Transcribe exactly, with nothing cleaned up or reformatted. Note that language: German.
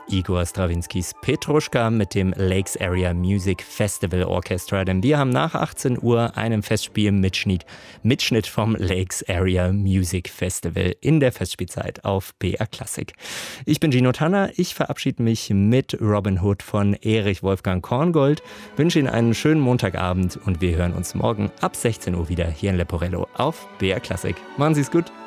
Igor Strawinskys Petruschka mit dem Lakes Area Music Festival Orchestra, denn wir haben nach achtzehn Uhr einen Festspiel-Mitschnitt Mitschnitt vom Lakes Area Music Festival in der Festspielzeit auf B R Classic. Ich bin Gino Tanner, ich verabschiede mich mit Robin Hood von Erich Wolfgang Korngold, wünsche Ihnen einen schönen Montagabend und wir hören uns morgen ab sechzehn Uhr wieder hier in Leporello auf B R Classic. Machen Sie es gut!